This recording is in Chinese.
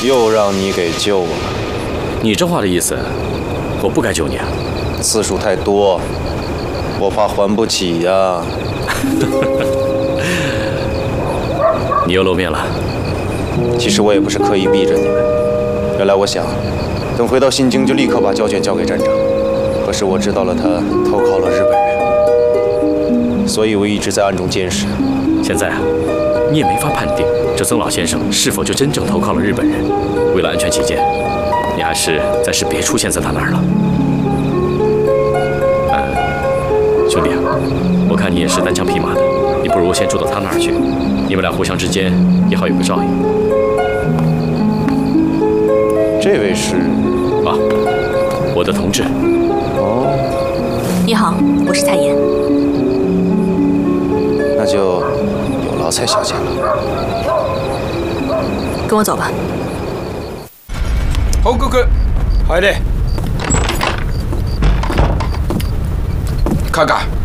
又让你给救了。 你这话的意思，我不该救你啊？ 次数太多，我怕还不起呀。 你又露面了。 其实我也不是刻意逼着你们。原来我想，等回到新京就立刻把胶卷交给站长。可是我知道了他投靠了日本人，所以我一直在暗中监视。 现在啊，你也没法判定这曾老先生是否就真正投靠了日本人。为了安全起见，你还是暂时别出现在他那儿了。兄弟啊，我看你也是单枪匹马的，你不如先住到他那儿去，你们俩互相之间也好有个照应。 这位是啊，我的同志。 哦， 你好，我是蔡妍。 那就有劳蔡小姐了。 跟我走吧。 報告。入れ。カカ。